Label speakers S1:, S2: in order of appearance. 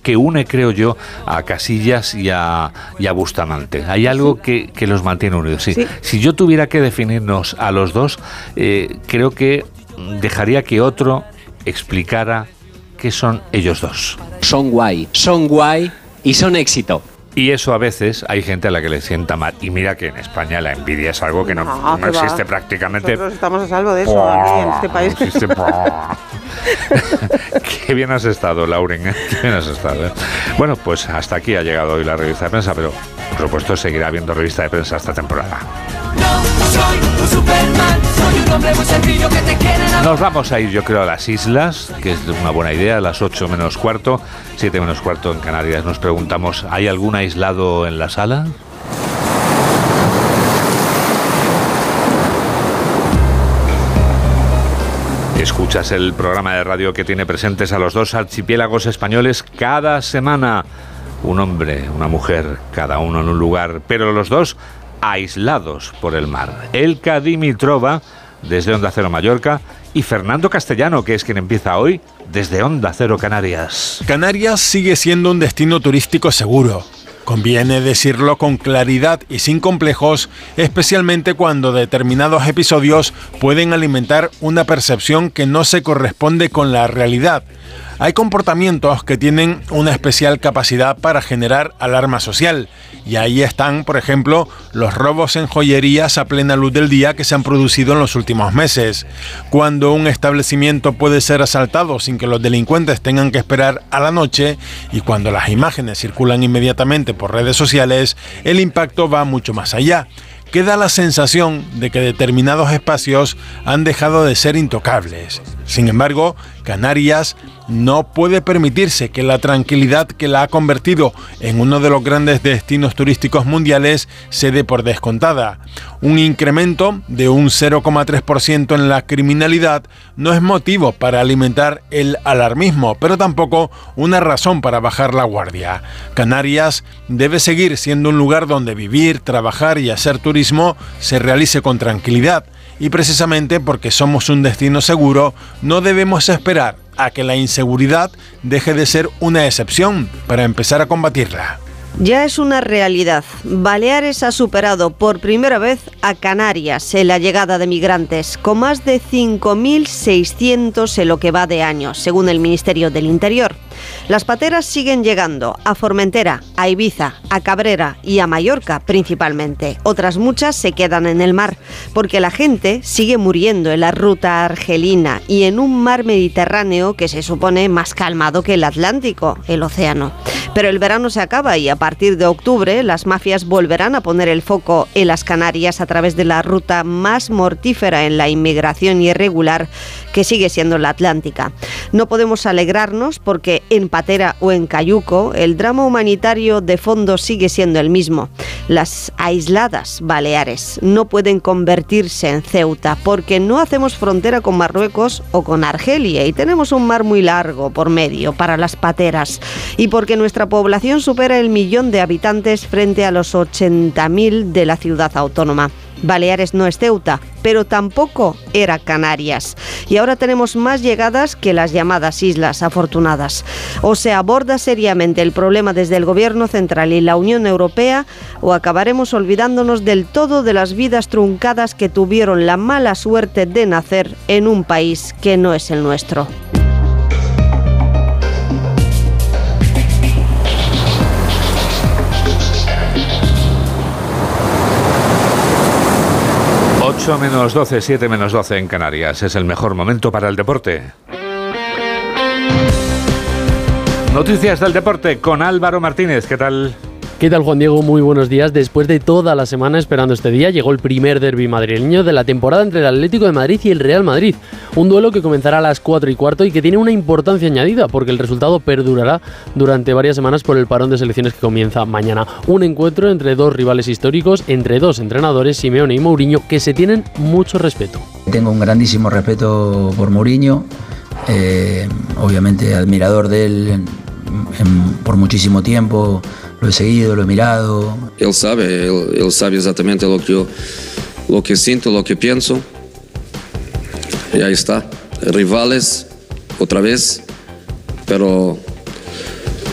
S1: que une, creo yo, a Casillas y a Bustamante. Hay algo que los mantiene unidos. Sí. Si yo tuviera que definirnos a los dos, creo que dejaría que otro explicara qué son ellos dos.
S2: Son guay y son éxito.
S1: Y eso a veces hay gente a la que le sienta mal. Y mira que en España la envidia es algo que no existe prácticamente.
S3: Nosotros estamos a salvo de eso aquí en este país.
S1: No existe. Qué bien has estado, Lauren. Qué bien has estado. Bueno, pues hasta aquí ha llegado hoy la revista de prensa, pero por supuesto seguirá habiendo revista de prensa esta temporada.
S4: No soy un Superman, soy un hombre muy sencillo que te quiere enamorar.
S1: Nos vamos a ir, yo creo, a las islas, que es una buena idea, a las 8 menos cuarto, 7 menos cuarto en Canarias. Nos preguntamos, ¿hay algún aislado en la sala? Escuchas el programa de radio que tiene presentes a los dos archipiélagos españoles cada semana. Un hombre, una mujer, cada uno en un lugar, pero los dos aislados por el mar. Elka Dimitrova, desde Onda Cero Mallorca, y Fernando Castellano, que es quien empieza hoy, desde Onda Cero Canarias.
S5: Canarias sigue siendo un destino turístico seguro. Conviene decirlo con claridad y sin complejos, especialmente cuando determinados episodios pueden alimentar una percepción que no se corresponde con la realidad. Hay comportamientos que tienen una especial capacidad para generar alarma social, y ahí están, por ejemplo, los robos en joyerías a plena luz del día que se han producido en los últimos meses. Cuando un establecimiento puede ser asaltado sin que los delincuentes tengan que esperar a la noche, y cuando las imágenes circulan inmediatamente por redes sociales, el impacto va mucho más allá. Queda la sensación de que determinados espacios han dejado de ser intocables. Sin embargo, Canarias no puede permitirse que la tranquilidad que la ha convertido en uno de los grandes destinos turísticos mundiales se dé por descontada. Un incremento de un 0,3% en la criminalidad no es motivo para alimentar el alarmismo, pero tampoco una razón para bajar la guardia. Canarias debe seguir siendo un lugar donde vivir, trabajar y hacer turismo se realice con tranquilidad. Y precisamente porque somos un destino seguro, no debemos esperar a que la inseguridad deje de ser una excepción para empezar a combatirla.
S6: Ya es una realidad. Baleares ha superado por primera vez a Canarias en la llegada de migrantes, con más de 5.600 en lo que va de año, según el Ministerio del Interior. Las pateras siguen llegando a Formentera, a Ibiza, a Cabrera y a Mallorca principalmente. Otras muchas se quedan en el mar, porque la gente sigue muriendo en la ruta argelina y en un mar Mediterráneo que se supone más calmado que el Atlántico, el océano. Pero el verano se acaba y a partir de octubre las mafias volverán a poner el foco en las Canarias a través de la ruta más mortífera en la inmigración irregular, que sigue siendo la Atlántica. No podemos alegrarnos porque en Patera o en Cayuco el drama humanitario de fondo sigue siendo el mismo. Las aisladas Baleares no pueden convertirse en Ceuta porque no hacemos frontera con Marruecos o con Argelia y tenemos un mar muy largo por medio para las pateras, y porque nuestra población supera el 1.000.000 de habitantes frente a los 80.000 de la ciudad autónoma. Baleares no es Ceuta, pero tampoco era Canarias. Y ahora tenemos más llegadas que las llamadas Islas Afortunadas. O se aborda seriamente el problema desde el Gobierno central y la Unión Europea, o acabaremos olvidándonos del todo de las vidas truncadas que tuvieron la mala suerte de nacer en un país que no es el nuestro.
S1: Ocho menos 12, 7 menos 12 en Canarias. Es el mejor momento para el deporte. Noticias del deporte con Álvaro Martínez. ¿Qué tal?
S7: ¿Qué tal, Juan Diego? Muy buenos días. Después de toda la semana esperando este día, llegó el primer derbi madrileño de la temporada entre el Atlético de Madrid y el Real Madrid. Un duelo que comenzará a las 4:15 y que tiene una importancia añadida porque el resultado perdurará durante varias semanas por el parón de selecciones que comienza mañana. Un encuentro entre dos rivales históricos, entre dos entrenadores, Simeone y Mourinho, que se tienen mucho respeto.
S8: Tengo un grandísimo respeto por Mourinho, obviamente admirador de él por muchísimo tiempo. Lo he seguido, lo he mirado.
S9: Él sabe exactamente lo que siento, lo que pienso. Y ahí está. Rivales, otra vez, pero